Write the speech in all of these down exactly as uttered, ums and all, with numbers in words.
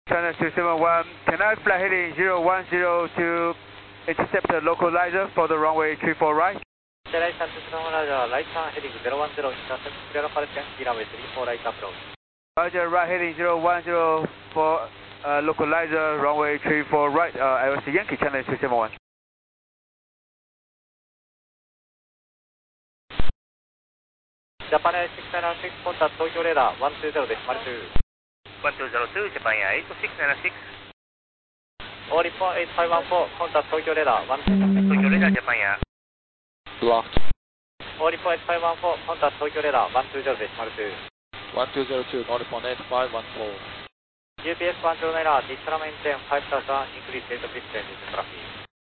China two seven one, can I fly heading zero one zero to intercept the localizer for the runway three four right? China two seven one, Roger, right turn heading zero one zero, intercept zero five ten, runway three four right approach. Roger, right heading zero one zero for uh, localizer, runway three four right, uh, I was Yankee China two seven one. Japan Air six nine six, contact Tokyo radar one two zero decimal two. one two zero two, Japan Air eight six nine six. All Nippon eight five one four, contact Tokyo radar one two zero. Tokyo radar, Japan Air. Blocked. All Nippon eight five one four, contact Tokyo radar one two zero decimal two. one two zero two, All Nippon eight five one four. G P S one zero nine, distal maintain five thousand, increase rate of distance into traffic.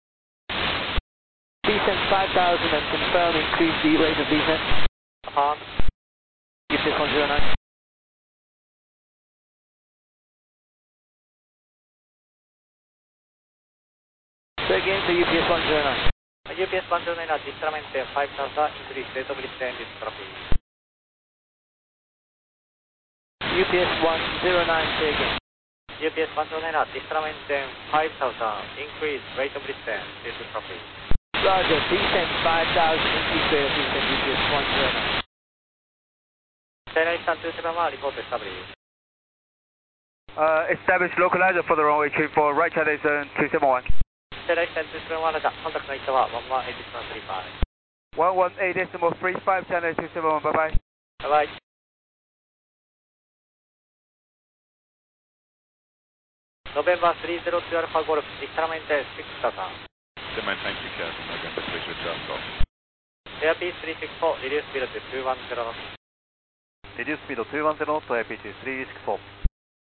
Descent five thousand and confirm increase the rate of descent. Upon. G P S one zero nine. Say again to U P S one zero nine. U P S one zero nine, distal maintain five thousand, increase rate of distance into traffic. U P S one zero nine, say again. U P S one zero nine, distal maintain five thousand, increase rate of distance into traffic. Roger, descent five thousand, increase rate of descent, U P S one zero nine. China two seven one, report established. Uh, establish localizer for the runway three four right, China two seven one. China two seven one, contact Naita one one eight decimal three five. one one eight decimal three five, China two seven one, bye bye. Bye bye. November three zero two Alpha Golf, distal maintain six thousand. Demand thank you, Captain. November three zero two Alpha Golf. Airspeed three six four, reduce speed to two one zero knots. Reduce speed two one zero knots, A P T three six four.